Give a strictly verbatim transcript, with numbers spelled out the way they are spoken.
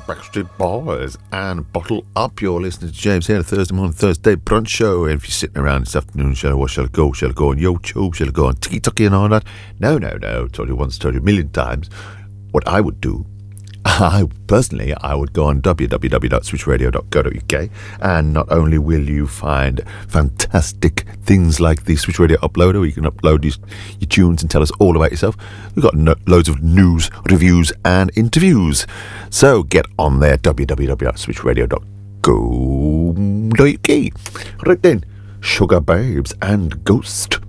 Backstreet Boys and Bottle Up. You're listening to James here, Thursday morning, Thursday brunch show. And if you're sitting around this afternoon, shall I, what shall I go? Shall I go on YouTube? Shall I go on TikTok and all that? No, no, no. Told you once, told you a million times. What I would do, I personally, I would go on w w w dot switch radio dot co dot u k, and not only will you find fantastic things like the Switch Radio Uploader, where you can upload your, your tunes and tell us all about yourself. We've got no, loads of news, reviews, and interviews. So get on there, w w w dot switch radio dot co dot u k. Right then, Sugar Babes and Ghost.